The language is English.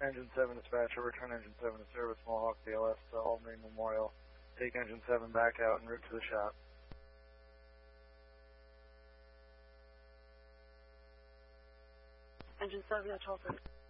Engine 7 dispatcher, return Engine 7 to service, Mohawk DLS to Albany Memorial. Take Engine 7 back out en route to the shop. Engine 7 at 12:30.